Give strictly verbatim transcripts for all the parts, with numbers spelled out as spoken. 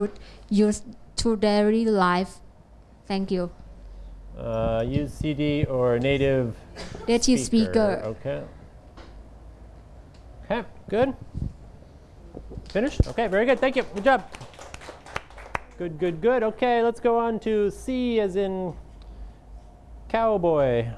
use to daily life? Thank you. Uh, use C D or native Native speaker. speaker. Okay. Okay, good. Finished? Okay, very good. Thank you. Good job. Good, good, good. Okay, let's go on to C as in cowboy.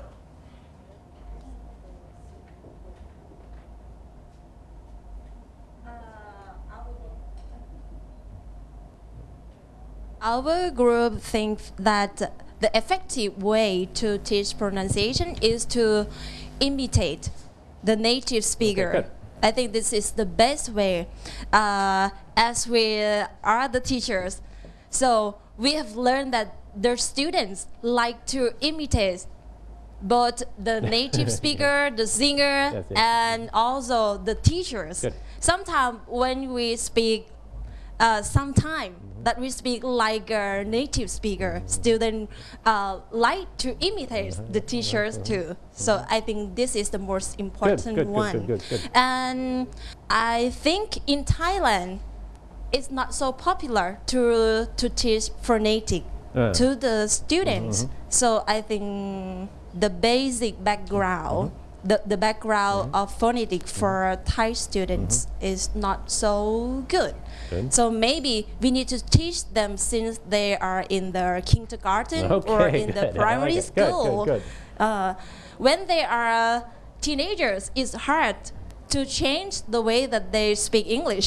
Our group thinks that the effective way to teach pronunciation is to imitate the native speaker. Okay, good. I think this is the best way, uh, as we are the teachers. So we have learned that their students like to imitate both the native speaker, the singer, Yes, yes. and also the teachers. Good. Sometimes when we speak, uh, sometime that we speak like a native speaker, students uh, like to imitate the teachers too. So I think this is the most important good, good, one. good, good, good. And I think in Thailand, it's not so popular to to teach phonetic Uh. to the students. So I think the basic background, the, the background of phonetic for Thai students is not so good. Good. So maybe we need to teach them since they are in the kindergarten or Okay, in the good. I primary like it. Good, school. good, good. Uh, when they are teenagers, it's hard to change the way that they speak English.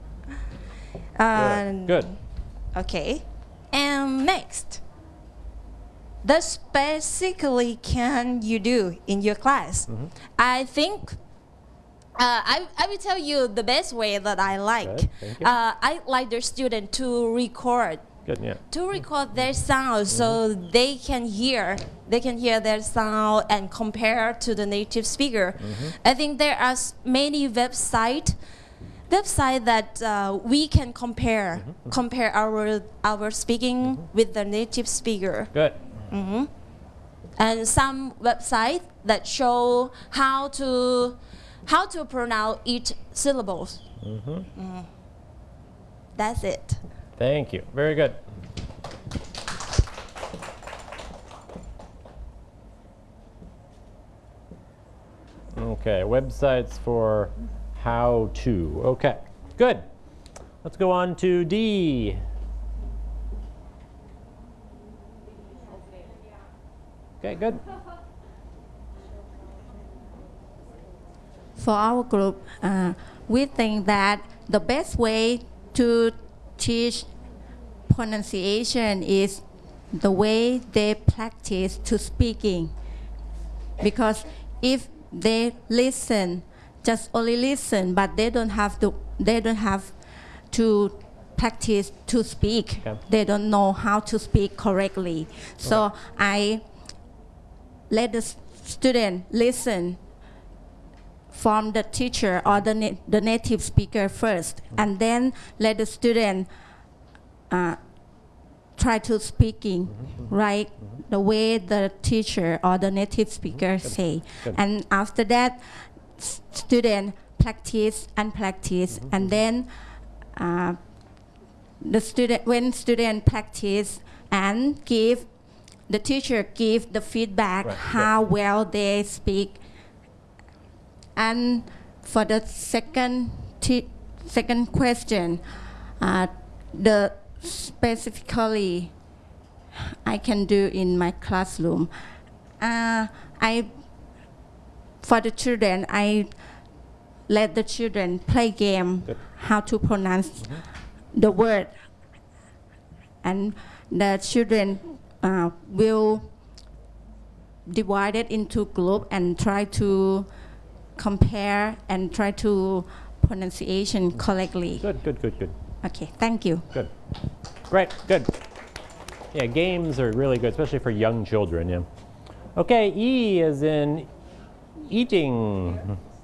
And Good. Okay. And next, what basically can you do in your class? I think uh, I, I will tell you the best way that I like. Good, thank you. Uh, I like the student to record Good, yeah. to record their sound so they can hear they can hear their sound and compare to the native speaker. I think there are s- many website website that uh, we can compare compare our our speaking with the native speaker. Good. And some websites that show how to how to pronounce each syllables. Mm. That's it. Thank you. Very good. Okay, websites for how to. Okay, good. Let's go on to D. Okay, good. For our group, uh, we think that the best way to teach pronunciation is the way they practice to speaking. Because if they listen, just only listen, but they don't have to, they don't have to practice to speak. Okay. They don't know how to speak correctly. So I let the s- student listen from the teacher or the, na- the native speaker first, and then let the student uh, try to speaking right the way the teacher or the native speaker say. Good. And after that, s- student practice and practice, and then uh, the student when student practice and give the teacher give the feedback Right, how well they speak. And for the second t- second question, uh, the specifically I can do in my classroom. Uh, I for the children, I let the children play game Good. how to pronounce the word, and the children uh, will divide it into group and try to compare and try to pronunciation correctly. Good, good, good, good. Okay, thank you. Good. Right, good. Yeah, games are really good, especially for young children, yeah. Okay, E is in eating.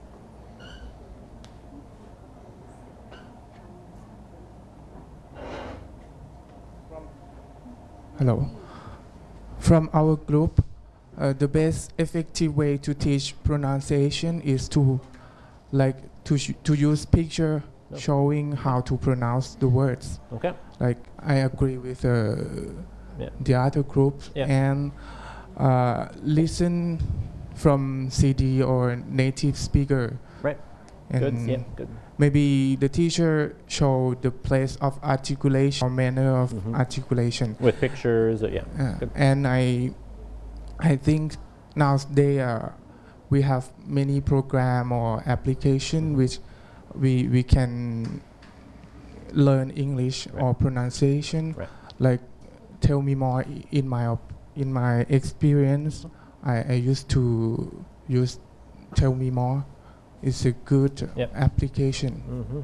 Hello. From our group, uh, the best effective way to teach pronunciation is to like to sh- to use picture Yep. showing how to pronounce the words. Okay. like I agree with uh, Yeah. the other group Yeah. and uh, listen from C D or native speaker. Right. And Good. Yeah. Good. maybe the teacher show the place of articulation or manner of Mhm. articulation. With pictures. Uh, yeah. Uh, Good. and I, I think nowadays uh, we have many program or application which we we can learn English Right. or pronunciation. Right. Like, tell me more. I- In my op- in my experience, I, I used to use tell me more. It's a good Yep. application. Mm-hmm.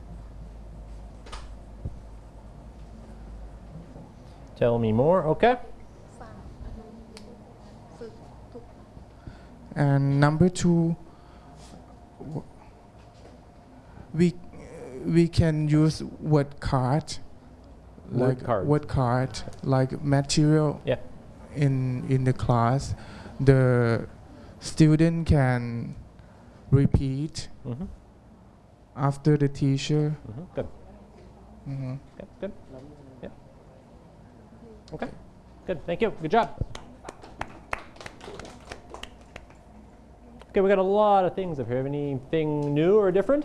Tell me more. Okay. And number two, w- we we can use word card, Word like card. word card, like material Yeah. in in the class. The student can repeat Mm-hmm. after the teacher. Mm-hmm. Good. Mhm. Okay. Good. Yeah. Okay. Good. Thank you. Good job. Okay, we got a lot of things up here. Have anything new or different?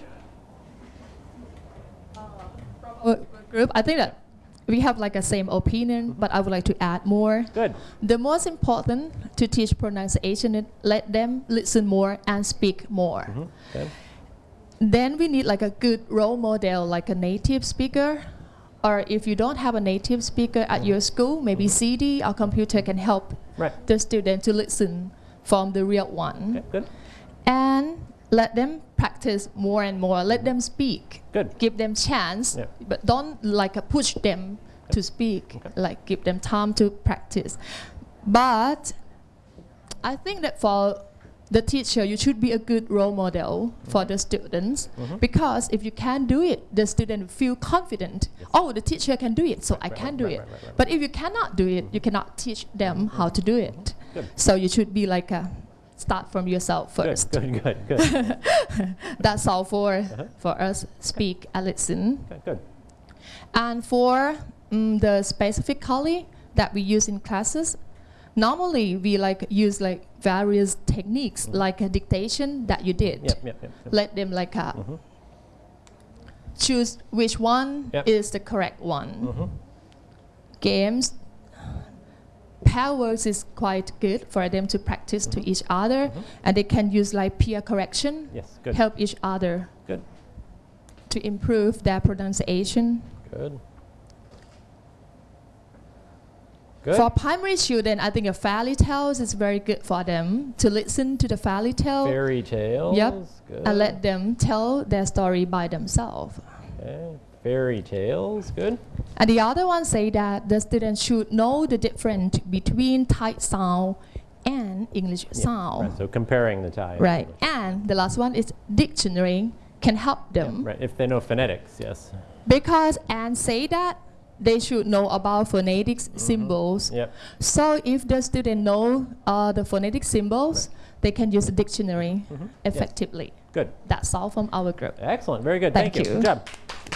Our group, I think that we have like a same opinion, but I would like to add more. Good. The most important to teach pronunciation is let them listen more and speak more. Mm-hmm. Okay. Then we need like a good role model, like a native speaker. Or if you don't have a native speaker at your school, maybe C D or computer can help Right. the student to listen from the real one. Okay. Good. And let them practice more and more. Let them speak. Good. Give them chance, Yeah. but don't like uh, push them to speak. Okay. Like give them time to practice. But I think that for the teacher, you should be a good role model for the students, Mhm. because if you can do it, the student feel confident. Yes. Oh, the teacher can do it, so I right, can right, do right, it. right, right, right. But if you cannot do it, you cannot teach them how to do it. Good. So you should be like a start from yourself first. Good. Good. Good. Good. That's all for Uh-huh. for us. Speak and listen. Okay. Good. And for mm the specifically that we use in classes, normally we like use like various techniques, like a dictation that you did. Yep. Yep. Yep. yep. Let them like uh, Mhm. choose which one Yep. is the correct one. Mhm. Games, pair works is quite good for them to practice to each other, Mhm. and they can use like peer correction, Yes. Good. help each other Good. to improve their pronunciation. Good. Good. For primary children, I think a fairy tales is very good for them to listen to the fairy tale Fairy tales. Yep. Good. and let them tell their story by themselves. Okay. Fairy tales. Good. And the other one say that the students should know the difference between Thai sound and English Yeah, sound. Right. So comparing the Thai. and Right. English. And the last one is dictionary can help Yeah, them. right. If they know phonetics. Yes. Because and say that they should know about phonetics symbols. Yep. So if the student know uh, the phonetic symbols, they can use the dictionary Mhm. Yes. effectively. Good. That's all from our group. Excellent. Very good. Thank Thank, you. you. Good job.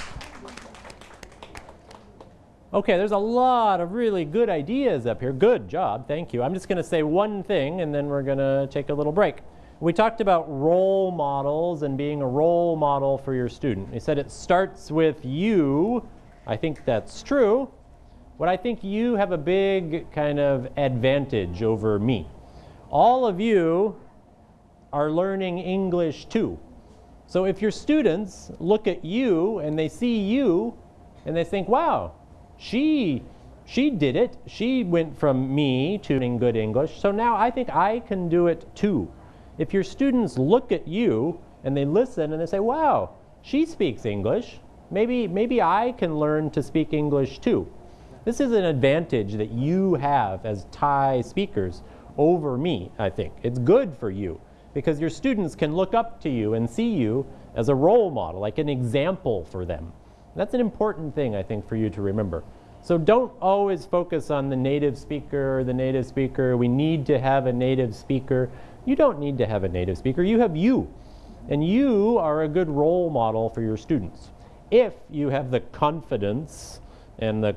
Okay, there's a lot of really good ideas up here. Good job. Thank you. I'm just going to say one thing and then we're going to take a little break. We talked about role models and being a role model for your student. They said it starts with you. I think that's true. But I think you have a big kind of advantage over me. All of you are learning English too. So if your students look at you and they see you and they think, wow, she, she did it. She went from me to learning good English. So now I think I can do it too. If your students look at you and they listen and they say, wow, she speaks English. Maybe, maybe I can learn to speak English too. This is an advantage that you have as Thai speakers over me, I think. It's good for you because your students can look up to you and see you as a role model, like an example for them. That's an important thing, I think, for you to remember. So don't always focus on the native speaker, the native speaker. We need to have a native speaker. You don't need to have a native speaker. You have you. And you are a good role model for your students. If you have the confidence And the